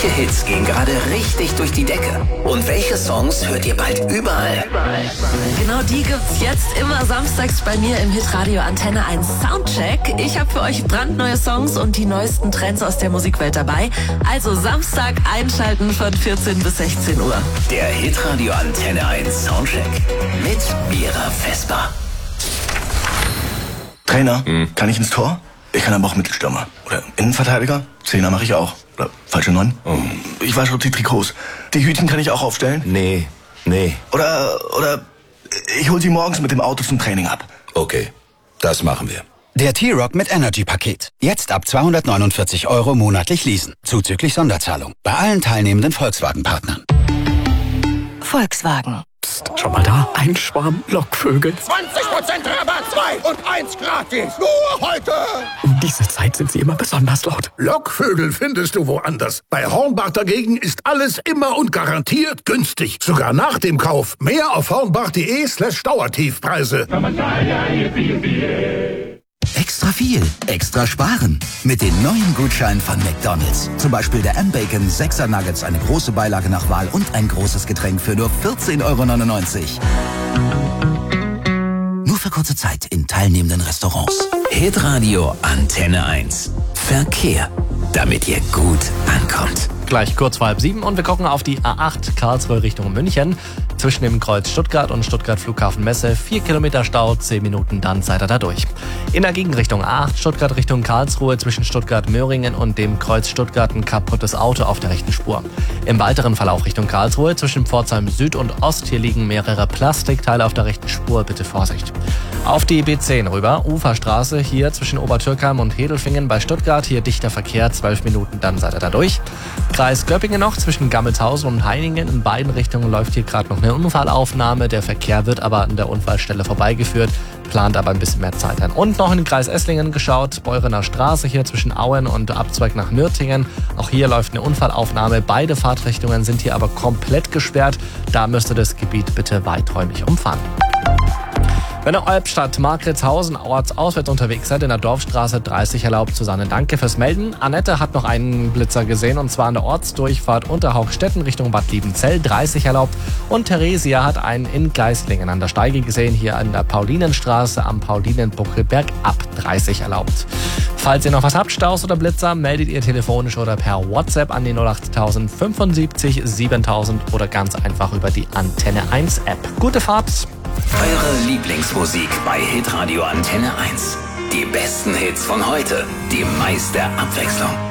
Welche Hits gehen gerade richtig durch die Decke? Und welche Songs hört ihr bald überall? Genau die gibt's jetzt immer samstags bei mir im Hitradio Antenne 1 Soundcheck. Ich habe für euch brandneue Songs und die neuesten Trends aus der Musikwelt dabei. Also Samstag einschalten von 14 bis 16 Uhr. Der Hitradio Antenne 1 Soundcheck mit Mira Vesper. Trainer, kann ich ins Tor? Ich kann aber auch Mittelstürmer. Oder Innenverteidiger? Zehner mache ich auch. Oder falsche 9? Ich wasche die Trikots. Die Hütchen kann ich auch aufstellen? Nee. Oder ich hol sie morgens mit dem Auto zum Training ab. Okay, das machen wir. Der T-Rock mit Energy-Paket. Jetzt ab 249 € monatlich leasen. Zuzüglich Sonderzahlung. Bei allen teilnehmenden Volkswagen-Partnern. Volkswagen. Psst, schon mal da? Ein Schwarm Lockvögel. 20% Rabatt, 2 und 1 gratis. Nur heute. Um diese Zeit sind sie immer besonders laut. Lockvögel findest du woanders. Bei Hornbach dagegen ist alles immer und garantiert günstig. Sogar nach dem Kauf. Mehr auf hornbach.de/Dauertiefpreise. Extra viel, extra sparen. Mit den neuen Gutscheinen von McDonald's. Zum Beispiel der M-Bacon 6er Nuggets, eine große Beilage nach Wahl und ein großes Getränk für nur 14,99 €. Nur für kurze Zeit in teilnehmenden Restaurants. Hitradio Antenne 1. Verkehr, damit ihr gut ankommt. Gleich kurz vor 6:30 und wir gucken auf die A8 Karlsruhe Richtung München. Zwischen dem Kreuz Stuttgart und Stuttgart Flughafen Messe 4 Kilometer Stau, 10 Minuten, dann seid ihr da durch. In der Gegenrichtung A8 Stuttgart Richtung Karlsruhe zwischen Stuttgart-Möhringen und dem Kreuz Stuttgart ein kaputtes Auto auf der rechten Spur. Im weiteren Verlauf Richtung Karlsruhe zwischen Pforzheim Süd und Ost, hier liegen mehrere Plastikteile auf der rechten Spur, bitte Vorsicht. Auf die B10 rüber, Uferstraße, hier zwischen Obertürkheim und Hedelfingen bei Stuttgart, hier dichter Verkehr, 12 Minuten, dann seid ihr da durch. Kreis Göppingen noch, zwischen Gammelshausen und Heiningen, in beiden Richtungen läuft hier gerade noch eine Unfallaufnahme, der Verkehr wird aber an der Unfallstelle vorbeigeführt, plant aber ein bisschen mehr Zeit ein. Und noch in den Kreis Esslingen geschaut, Beurener Straße hier zwischen Auen und Abzweig nach Nürtingen, auch hier läuft eine Unfallaufnahme, beide Fahrtrichtungen sind hier aber komplett gesperrt, da müsst ihr das Gebiet bitte weiträumig umfahren. Wenn ihr Albstadt, Markretshausen, ortsauswärts unterwegs seid, in der Dorfstraße 30 erlaubt. Susanne, danke fürs Melden. Annette hat noch einen Blitzer gesehen und zwar an der Ortsdurchfahrt Unterhaugstetten Richtung Bad Liebenzell, 30 erlaubt. Und Theresia hat einen in Geislingen an der Steige gesehen, hier an der Paulinenstraße am Paulinenbuckelberg ab 30 erlaubt. Falls ihr noch was habt, Staus oder Blitzer, meldet ihr telefonisch oder per WhatsApp an die 08000 75 7000 oder ganz einfach über die Antenne 1 App. Gute Fahrt! Eure Lieblingsmusik bei Hitradio Antenne 1. Die besten Hits von heute, die meiste Abwechslung.